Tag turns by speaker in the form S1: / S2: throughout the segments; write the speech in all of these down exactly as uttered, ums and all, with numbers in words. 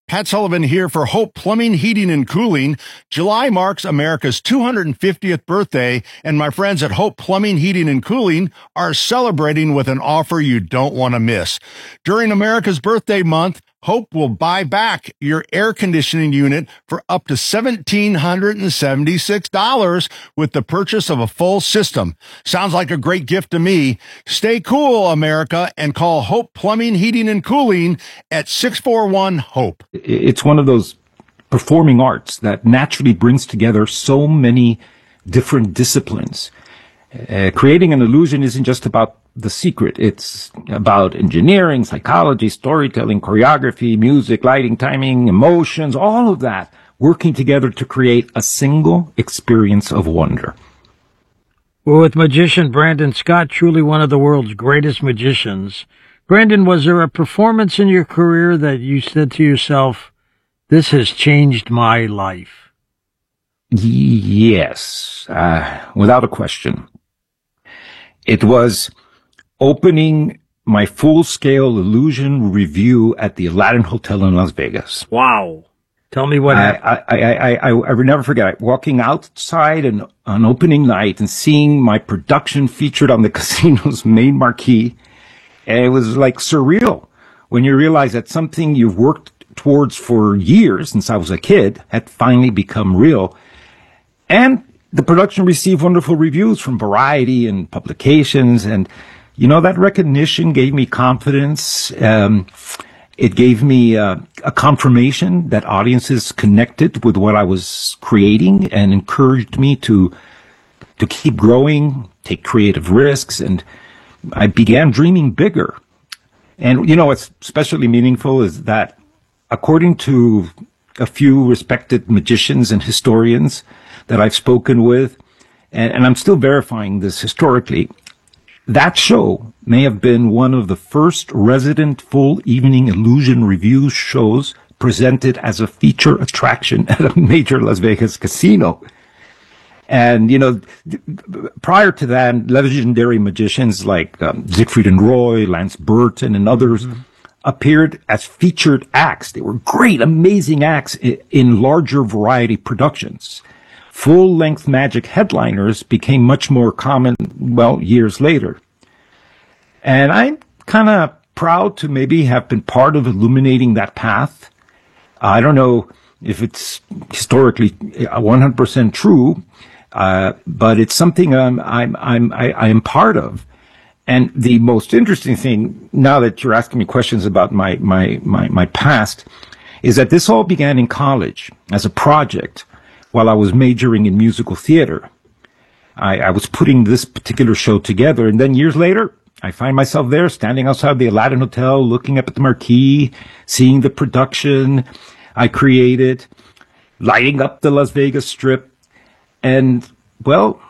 S1: Pat Sullivan here for Hope Plumbing, Heating, and Cooling. July marks America's two hundred fiftieth birthday, and my friends at Hope Plumbing, Heating, and Cooling are celebrating with an offer you don't want to miss. During America's birthday month, Hope will buy back your air conditioning unit for up to one thousand seven hundred seventy-six dollars with the purchase of a full system. Sounds like a great gift to me. Stay cool, America, and call Hope Plumbing, Heating, and Cooling at six four one HOPE.
S2: It's one of those performing arts that naturally brings together so many different disciplines. Uh, creating an illusion isn't just about the secret. It's about engineering, psychology, storytelling, choreography, music, lighting, timing, emotions, all of that working together to create a single experience of wonder.
S3: We're with magician Brandon Scott, truly one of the world's greatest magicians. Brandon, was there a performance in your career that you said to yourself, this has changed my life?
S2: Yes, uh, without a question. It was opening my full-scale illusion review at the Aladdin Hotel in Las Vegas.
S3: Wow. Tell me what
S2: I,
S3: happened.
S2: I, I, I, I, I will never forget walking outside and, on opening night and seeing my production featured on the casino's main marquee. And it was like surreal when you realize that something you've worked towards for years, since I was a kid, had finally become real. And the production received wonderful reviews from Variety and publications. And, you know, that recognition gave me confidence. Um, it gave me uh, a confirmation that audiences connected with what I was creating and encouraged me to to keep growing, take creative risks. And I began dreaming bigger. And, you know, what's especially meaningful is that according to a few respected magicians and historians that I've spoken with, and, and I'm still verifying this historically, that show may have been one of the first resident full evening illusion review shows presented as a feature attraction at a major Las Vegas casino. And, you know, prior to that, legendary magicians like um, Siegfried and Roy, Lance Burton, and others mm-hmm. appeared as featured acts. They were great, amazing acts in, in larger variety productions. Full-length magic headliners became much more common, well, years later. And I'm kind of proud to maybe have been part of illuminating that path. I don't know if it's historically one hundred percent true, uh, but it's something I'm, I'm, I'm, I, I am part of. And the most interesting thing, now that you're asking me questions about my, my, my, my past, is that this all began in college as a project while I was majoring in musical theater. I, I was putting this particular show together, and then years later, I find myself there standing outside the Aladdin Hotel, looking up at the marquee, seeing the production I created, lighting up the Las Vegas Strip. And, well,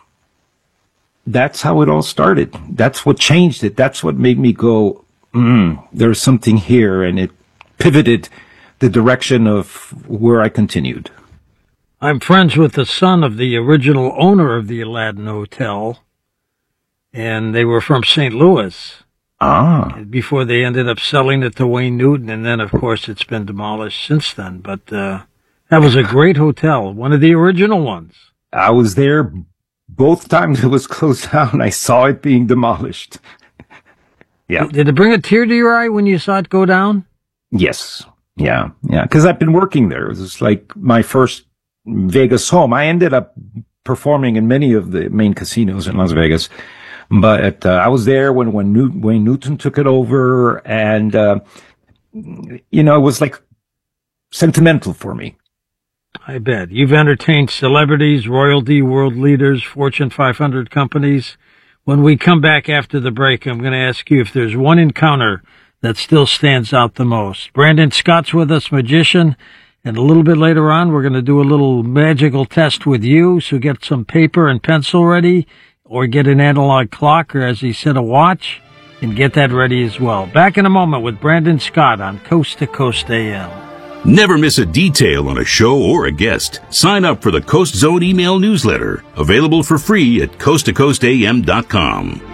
S2: that's how it all started. That's what changed it. That's what made me go, mm, there's something here. And it pivoted the direction of where I continued.
S3: I'm friends with the son of the original owner of the Aladdin Hotel, and they were from Saint Louis.
S2: Ah.
S3: Before they ended up selling it to Wayne Newton, and then, of course, it's been demolished since then. But uh, that was a great hotel, one of the original ones.
S2: I was there both times it was closed down. I saw it being demolished. Yeah.
S3: Did it bring a tear to your eye when you saw it go down?
S2: Yes. Yeah. Yeah. Because I've been working there. It was like my first Vegas home. I ended up performing in many of the main casinos in Las Vegas, but uh, I was there when when New- Wayne Newton took it over, and uh, you know, it was like sentimental for me.
S3: I bet. You've entertained celebrities, royalty, world leaders, Fortune five hundred companies. When we come back after the break, I'm going to ask you if there's one encounter that still stands out the most. Brandon Scott's with us, magician. And a little bit later on, we're going to do a little magical test with you. So get some paper and pencil ready, or get an analog clock, or as he said, a watch, and get that ready as well. Back in a moment with Brandon Scott on Coast to Coast A M.
S4: Never miss a detail on a show or a guest. Sign up for the Coast Zone email newsletter, available for free at coast to coast a m dot com.